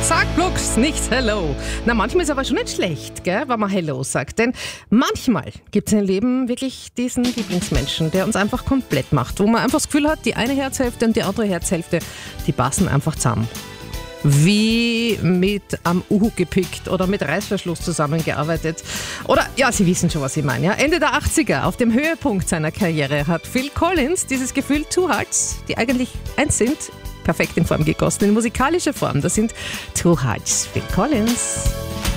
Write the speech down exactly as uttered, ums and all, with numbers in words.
Sag bloß nicht Hello. Na, manchmal ist aber schon nicht schlecht, gell, wenn man Hello sagt. Denn manchmal gibt es im Leben wirklich diesen Lieblingsmenschen, der uns einfach komplett macht. Wo man einfach das Gefühl hat, die eine Herzhälfte und die andere Herzhälfte, die passen einfach zusammen. Wie mit am Uhu gepickt oder mit Reißverschluss zusammengearbeitet. Oder, ja, Sie wissen schon, was ich meine. Ja? Ende der achtziger, auf dem Höhepunkt seiner Karriere, hat Phil Collins dieses Gefühl Two Hearts, die eigentlich eins sind, perfekt in Form gegossen, in musikalischer Form. Das sind Two Hearts, Phil Collins.